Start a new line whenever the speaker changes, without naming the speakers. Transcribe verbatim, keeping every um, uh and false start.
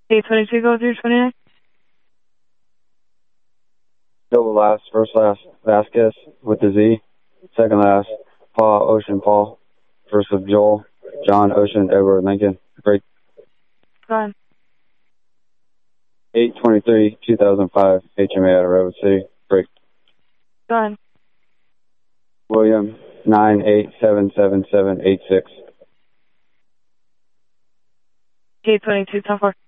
eight twenty-two, go through twenty-nine.
Double last, first last, Vasquez with the Z. Second last, Paul, Ocean, Paul. First with Joel, John, Ocean, Edward, Lincoln. Break.
Go ahead.
eight twenty-three, two thousand five, H M A out of Redwood City. Break.
Go ahead.
William, nine eight seven seven seven eight six.
eight twenty-two, ten four.